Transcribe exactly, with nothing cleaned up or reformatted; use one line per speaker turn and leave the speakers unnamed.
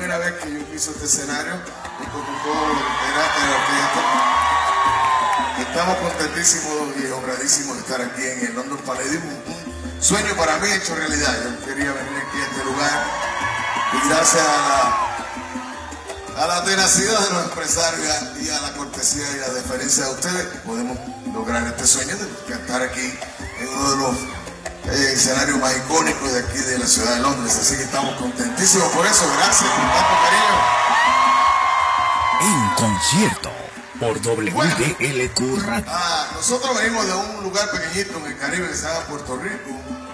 primera vez que yo piso este escenario y con todos los integrantes de la orquesta. Estamos contentísimos y honradísimos de estar aquí en el London Palladium. Un sueño para mí hecho realidad. Yo quería venir aquí a este lugar y gracias a la, a la tenacidad de los empresarios y a la cortesía y la deferencia de ustedes podemos lograr este sueño de cantar aquí en uno de los eh, escenarios más icónicos de aquí de la ciudad de Londres. Así que estamos contentísimos por eso. Gracias, con tanto cariño.
En concierto por W D L Q Radio.
Ah, nosotros venimos de un lugar pequeñito en el Caribe que se llama Puerto Rico.